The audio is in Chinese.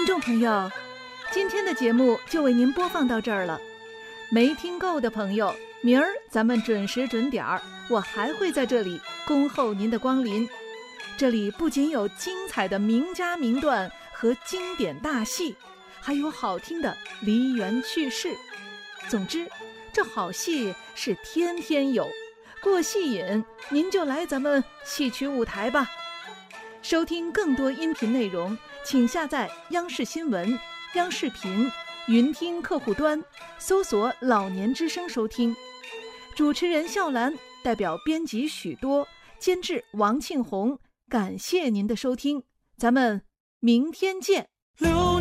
听众朋友，今天的节目就为您播放到这儿了。没听够的朋友，明儿咱们准时准点儿，我还会在这里恭候您的光临。这里不仅有精彩的名家名段和经典大戏，还有好听的梨园趣事。总之，这好戏是天天有，过戏瘾您就来咱们戏曲舞台吧。收听更多音频内容，请下载央视新闻、央视频、云听客户端，搜索老年之声收听。主持人笑兰代表编辑许多，监制王庆红，感谢您的收听，咱们明天见。